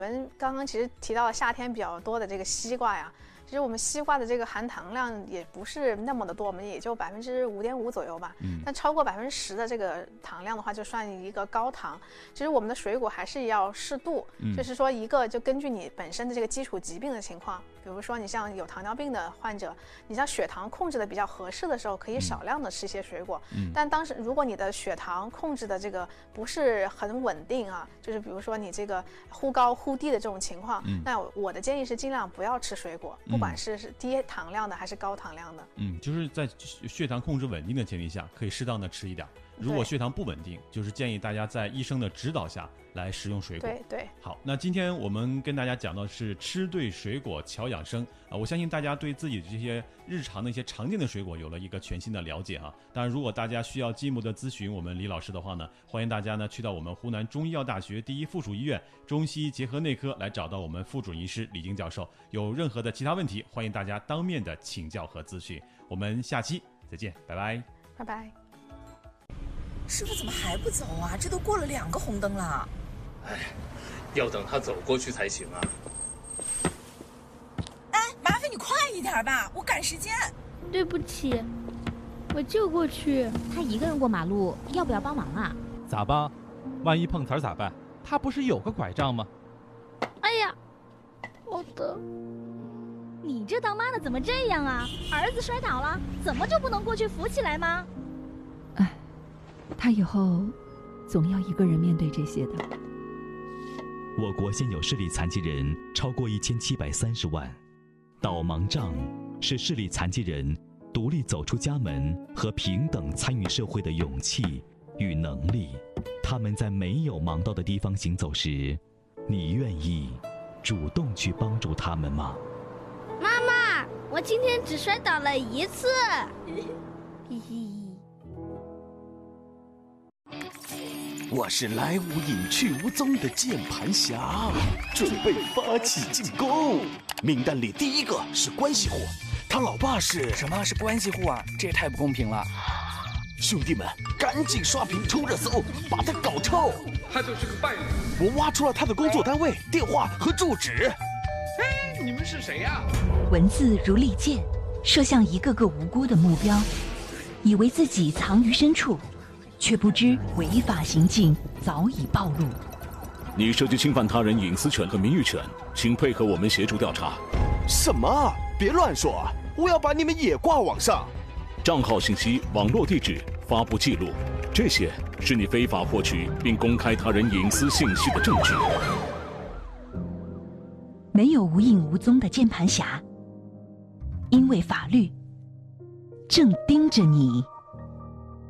我们刚刚其实提到了夏天比较多的这个西瓜呀，其实我们西瓜的这个含糖量也不是那么的多，我们也就5.5%左右吧。但超过10%的这个糖量的话，就算一个高糖。其实我们的水果还是要适度，就是说一个就根据你本身的这个基础疾病的情况，比如说你像有糖尿病的患者，你像血糖控制的比较合适的时候，可以少量的吃一些水果。但当时如果你的血糖控制的这个不是很稳定啊，就是比如说你这个忽高忽低的这种情况，那我的建议是尽量不要吃水果，不管是低糖量的还是高糖量的。 就是在血糖控制稳定的前提下，可以适当的吃一点。如果血糖不稳定，就是建议大家在医生的指导下来食用水果。 对。 好，那今天我们跟大家讲的是吃对水果巧养生啊，我相信大家对自己这些日常的一些常见的水果有了一个全新的了解啊。当然，如果大家需要进一步的咨询我们李老师的话呢，欢迎大家呢去到我们湖南中医药大学第一附属医院中西医结合内科来找到我们副主任医师李晶教授。有任何的其他问题，欢迎大家当面的请教和咨询。我们下期再见，拜拜。 拜拜。 师傅怎么还不走啊？这都过了2个红灯了。 要等他走过去才行啊。 麻烦你快一点吧，我赶时间。 对不起，我就过去。 他一个人过马路，要不要帮忙啊？ 咋帮？万一碰瓷儿咋办？他不是有个拐杖吗？ 哎呀，好的。 你这当妈的怎么这样啊？儿子摔倒了，怎么就不能过去扶起来吗？ 他以后总要一个人面对这些的。 我国现有视力残疾人超过1730万，导盲杖是视力残疾人独立走出家门和平等参与社会的勇气与能力。他们在没有盲道的地方行走时，你愿意主动去帮助他们吗？ 妈妈，我今天只摔倒了1次。 我是来无影去无踪的键盘侠，准备发起进攻。名单里第一个是关系户，他老爸是…… 什么是关系户啊？这也太不公平了！ 兄弟们，赶紧刷屏冲热搜，把他搞臭！ 他就是个败类。 我挖出了他的工作单位、电话和住址。 你们是谁呀？ 文字如利剑，射向一个个无辜的目标，以为自己藏于深处。却不知违法行径早已暴露。 你涉及侵犯他人隐私权和名誉权，请配合我们协助调查。什么？别乱说！我要把你们也挂网上。账号信息、网络地址、发布记录，这些是你非法获取并公开他人隐私信息的证据。 没有无影无踪的键盘侠，因为法律正盯着你。